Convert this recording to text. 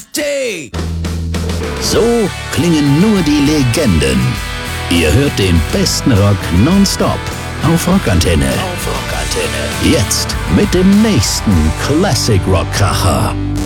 Tuesday. So klingen nur die Legenden. Ihr hört den besten Rock nonstop auf Rockantenne. Jetzt mit dem nächsten Classic Rock Kracher.